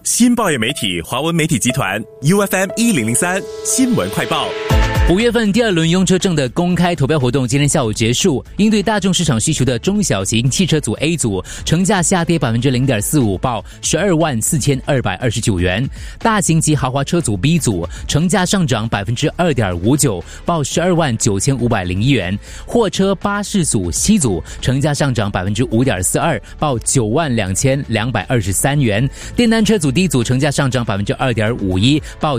新报业媒体华文媒体集团 UFM1003 新闻快报。 5月份第二轮用车证的公开投票活动今天下午结束，应对大众市场需求的中小型汽车组 A 组成价下跌 0.45%， 报124229元；大型及豪华车组 B 组成价上涨 2.59%， 报129501元；货车巴士组 C 组成价上涨 5.42%， 报92223元；电单车组 D 组成价上涨 2.51%， 报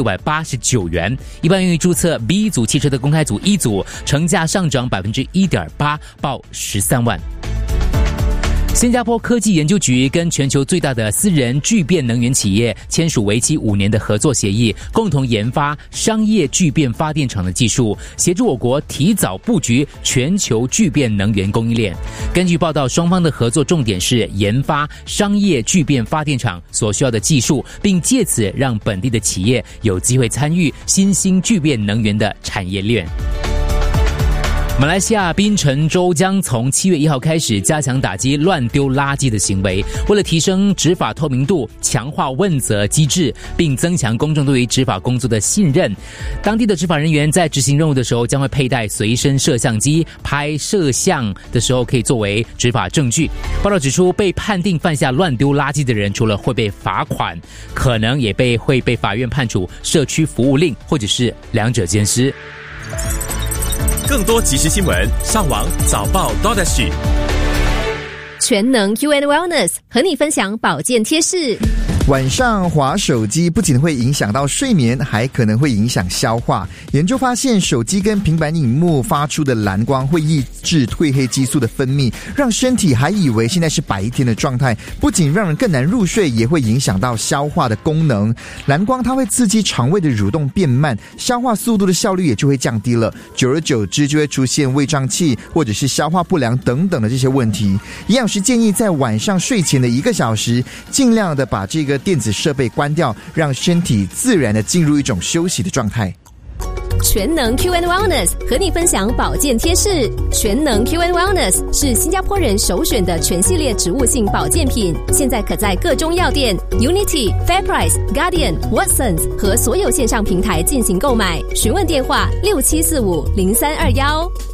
9689元；一般用于注册B 组汽车的公开组 E 组成价上涨 1.8%， 报13万。新加坡科技研究局跟全球最大的私人聚变能源企业签署为期5年的合作协议，共同研发商业聚变发电厂的技术，协助我国提早布局全球聚变能源供应链。根据报道，双方的合作重点是研发商业聚变发电厂所需要的技术，并借此让本地的企业有机会参与新兴聚变能源的产业链。马来西亚槟城州将从7月1号开始加强打击乱丢垃圾的行为，为了提升执法透明度，强化问责机制，并增强公众对于执法工作的信任，当地的执法人员在执行任务的时候将会佩戴随身摄像机，拍摄像的时候可以作为执法证据。报道指出，被判定犯下乱丢垃圾的人，除了会被罚款，可能也会被法院判处社区服务令，或者是两者兼施。 更多即时新闻，上网早报 .SG。 全能 UN Wellness 和你分享保健贴士。 晚上滑手机不仅会影响到睡眠，还可能会影响消化。研究发现，手机跟平板荧幕发出的蓝光会抑制褪黑激素的分泌，让身体还以为现在是白天的状态，不仅让人更难入睡，也会影响到消化的功能。蓝光它会刺激肠胃的蠕动变慢，消化速度的效率也就会降低了，久而久之就会出现胃胀气或者是消化不良等等的这些问题。营养师建议在晚上睡前的1个小时，尽量的把这个电子设备关掉，让身体自然的进入一种休息的状态。 全能 QN Wellness 和你分享保健贴士。全能 QN Wellness 是新加坡人首选的全系列植物性保健品，现在可在各中药店、Unity、FairPrice、Guardian、Watsons 和所有线上平台进行购买。询问电话67450321。